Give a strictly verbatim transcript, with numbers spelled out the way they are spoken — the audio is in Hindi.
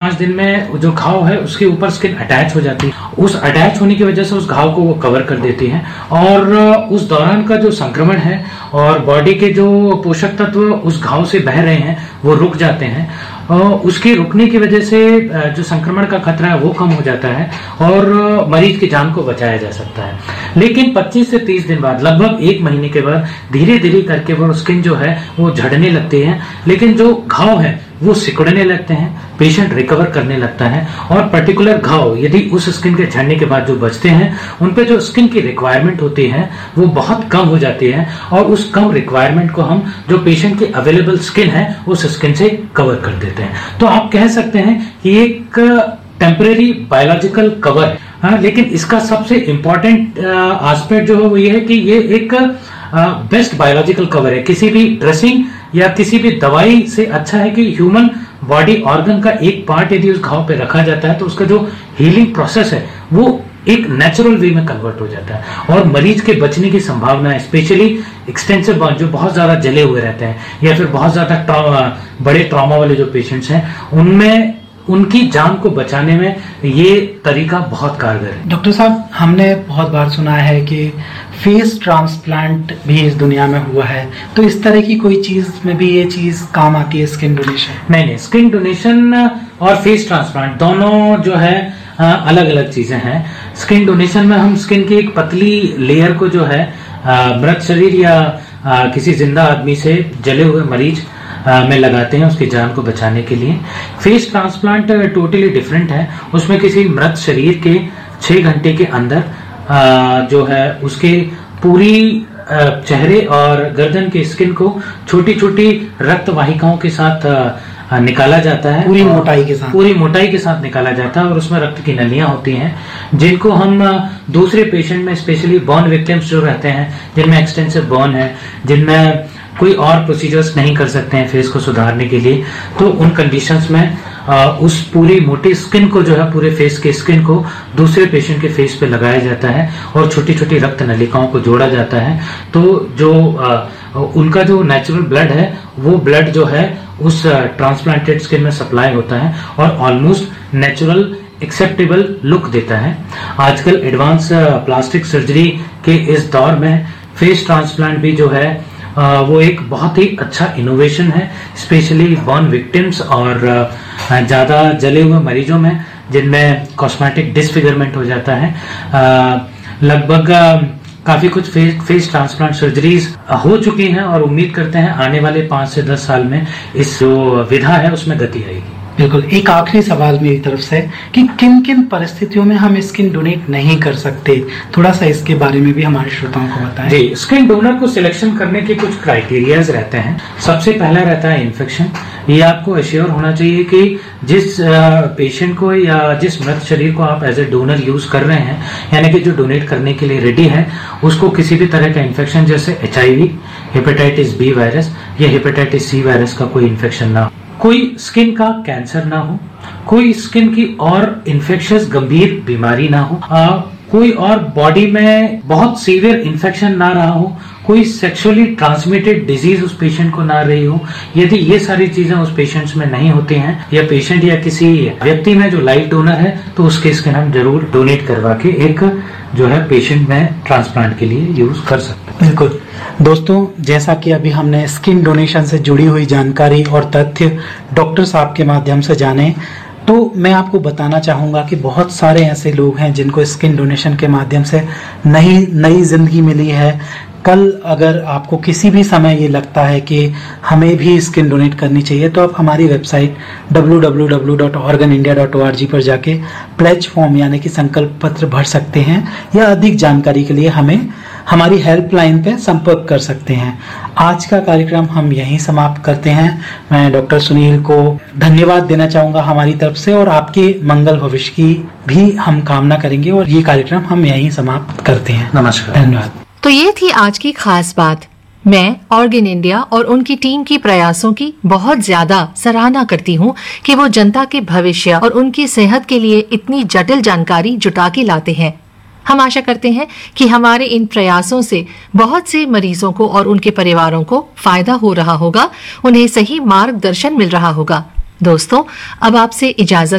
पांच दिन में जो घाव है उसके ऊपर स्किन अटैच हो जाती है। उस अटैच होने की वजह से उस घाव को वो कवर कर देती है और उस दौरान का जो संक्रमण है और बॉडी के जो पोषक तत्व उस घाव से बह रहे हैं वो रुक जाते हैं। उसके रुकने की वजह से जो संक्रमण का खतरा है वो कम हो जाता है और मरीज की जान को बचाया जा सकता है। लेकिन पच्चीस से तीस दिन बाद, लगभग एक महीने के बाद, धीरे धीरे करके वो स्किन जो है वो झड़ने लगती है, लेकिन जो घाव है वो सिकुड़ने लगते हैं, पेशेंट रिकवर करने लगता है और पर्टिकुलर घाव यदि उस स्किन के झड़ने के बाद जो बचते हैं उन पे जो स्किन की रिक्वायरमेंट होती है वो बहुत कम हो जाती है और उस कम रिक्वायरमेंट को हम जो पेशेंट की अवेलेबल स्किन है उस स्किन से कवर कर देते हैं। तो आप कह सकते हैं कि एक टेम्परेरी बायोलॉजिकल कवर है। हाँ, लेकिन इसका सबसे इंपॉर्टेंट एस्पेक्ट जो है वो ये है कि ये एक बेस्ट बायोलॉजिकल कवर है। किसी भी ड्रेसिंग या किसी भी दवाई से अच्छा है कि ह्यूमन बॉडी ऑर्गन का एक पार्ट यदि उस घाव पे रखा जाता है तो उसका जो हीलिंग प्रोसेस है वो एक नेचुरल वे में कन्वर्ट हो जाता है और मरीज के बचने की संभावना है, स्पेशली एक्सटेंसिव बर्न जो बहुत ज्यादा जले हुए रहते हैं या फिर बहुत ज्यादा ट्रॉमा, बड़े ट्रॉमा वाले जो पेशेंट्स हैं, उनमें उनकी जान को बचाने में ये तरीका बहुत कारगर है। डॉक्टर साहब, हमने बहुत बार सुना है कि फेस ट्रांसप्लांट भी इस दुनिया में हुआ है, तो इस तरह की कोई चीज में भी ये चीज काम आती है, स्किन डोनेशन? नहीं नहीं, स्किन डोनेशन और फेस ट्रांसप्लांट दोनों जो है अलग अलग चीजें हैं। स्किन डोनेशन में हम स्किन की एक पतली लेयर को जो है मृत शरीर या आ, किसी जिंदा आदमी से जले हुए मरीज में लगाते हैं उसकी जान को बचाने के लिए। फेस ट्रांसप्लांट टोटली डिफरेंट है। उसमें किसी मृत शरीर के छह घंटे के अंदर आ, जो है उसके पूरी चेहरे और गर्दन के स्किन को छोटी छोटी रक्त वाहिकाओं के साथ आ, निकाला जाता है, पूरी मोटाई के साथ पूरी मोटाई के साथ निकाला जाता है और उसमें रक्त की नलियां होती हैं जिनको हम दूसरे पेशेंट में, स्पेशली बर्न विक्टिम्स जो रहते हैं जिनमें एक्सटेंसिव बर्न है, जिनमें कोई और प्रोसीजर्स नहीं कर सकते हैं फेस को सुधारने के लिए, तो उन कंडीशंस में आ, उस पूरी मोटी स्किन को जो है पूरे फेस के स्किन को दूसरे पेशेंट के फेस पे लगाया जाता है और छोटी छोटी रक्त नलिकाओं को जोड़ा जाता है। तो जो आ, उनका जो नेचुरल ब्लड है वो ब्लड जो है उस ट्रांसप्लांटेड स्किन में सप्लाई होता है और ऑलमोस्ट नेचुरल एक्सेप्टेबल लुक देता है। आजकल एडवांस प्लास्टिक सर्जरी के इस दौर में फेस ट्रांसप्लांट भी जो है आ, वो एक बहुत ही अच्छा इनोवेशन है, स्पेशली बर्न विक्टिम्स और ज्यादा जले हुए मरीजों में जिनमें कॉस्मेटिक डिसफिगरमेंट हो जाता है। लगभग काफी कुछ फेस फेस ट्रांसप्लांट सर्जरीज हो चुकी हैं और उम्मीद करते हैं आने वाले पांच से दस साल में इस जो विधा है उसमें गति आएगी। बिल्कुल। एक आखिरी सवाल मेरी तरफ से कि किन किन परिस्थितियों में हम स्किन डोनेट नहीं कर सकते, थोड़ा सा इसके बारे में भी हमारे श्रोताओं को बताएं। जी, स्किन डोनर को सिलेक्शन करने के कुछ क्राइटेरियाज रहते हैं। सबसे पहला रहता है इन्फेक्शन। ये आपको एश्योर होना चाहिए कि जिस पेशेंट को या जिस मृत शरीर को आप एज ए डोनर यूज कर रहे हैं, यानी कि जो डोनेट करने के लिए रेडी है, उसको किसी भी तरह का इन्फेक्शन जैसे H I we, hepatitis B virus या हेपेटाइटिस सी वायरस का कोई इन्फेक्शन ना हो, कोई स्किन का कैंसर ना हो, कोई स्किन की और इन्फेक्शियस गंभीर बीमारी ना हो, आ, कोई और बॉडी में बहुत सीवियर इन्फेक्शन ना रहा हो, कोई सेक्सुअली ट्रांसमिटेड डिजीज उस पेशेंट को ना रही हो। यदि ये सारी चीजें उस पेशेंट्स में नहीं होती हैं या पेशेंट या किसी व्यक्ति में जो लाइव डोनर है तो उसके स्किन हम जरूर डोनेट करवा के एक जो है पेशेंट में ट्रांसप्लांट के लिए यूज कर सकते हैं। बिल्कुल। दोस्तों, जैसा कि अभी हमने स्किन डोनेशन से जुड़ी हुई जानकारी और तथ्य डॉक्टर साहब के माध्यम से जाने, तो मैं आपको बताना चाहूंगा कि बहुत सारे ऐसे लोग हैं जिनको स्किन डोनेशन के माध्यम से नई नई जिंदगी मिली है। कल अगर आपको किसी भी समय ये लगता है कि हमें भी स्किन डोनेट करनी चाहिए तो आप हमारी website W W W dot organ India dot O R G पर जाके प्लेज फॉर्म यानी कि संकल्प पत्र भर सकते हैं या अधिक जानकारी के लिए हमें हमारी हेल्पलाइन पे संपर्क कर सकते हैं। आज का कार्यक्रम हम यहीं समाप्त करते हैं। मैं डॉक्टर सुनील को धन्यवाद देना चाहूंगा हमारी तरफ से और आपके मंगल भविष्य की भी हम कामना करेंगे और ये कार्यक्रम हम यहीं समाप्त करते हैं। नमस्कार, धन्यवाद। तो ये थी आज की खास बात। मैं ऑर्गन इंडिया और उनकी टीम की प्रयासों की बहुत ज्यादा सराहना करती हूँ कि वो जनता के भविष्य और उनकी सेहत के लिए इतनी जटिल जानकारी जुटा के लाते हैं। हम आशा करते हैं कि हमारे इन प्रयासों से बहुत से मरीजों को और उनके परिवारों को फायदा हो रहा होगा, उन्हें सही मार्गदर्शन मिल रहा होगा। दोस्तों, अब आपसे इजाजत